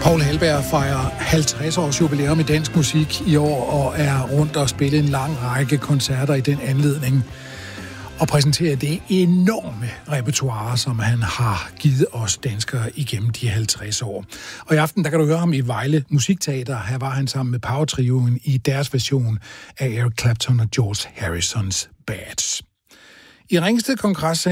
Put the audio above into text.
Paul Halberg fejrer 50 års jubilæum i dansk musik i år og er rundt og spille en lang række koncerter i den anledning og præsenterer det enorme repertoire, som han har givet os danskere igennem de 50 år. Og i aften, der kan du høre ham i Vejle Musikteater. Her var han sammen med Power Trioen i deres version af Eric Clapton og George Harrisons Bad. I Ringsted Kongres